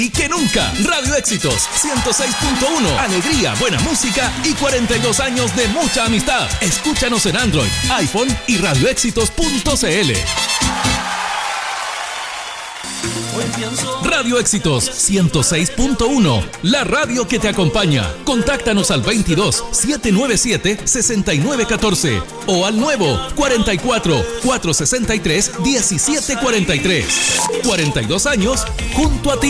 y que nunca. Radio Éxitos 106.1. Alegría, buena música y 42 años de mucha amistad. Escúchanos en Android, iPhone y radioéxitos.cl. Radio Éxitos 106.1, la radio que te acompaña. Contáctanos al 22 797 6914 o al nuevo 44 463 1743. 42 años junto a ti.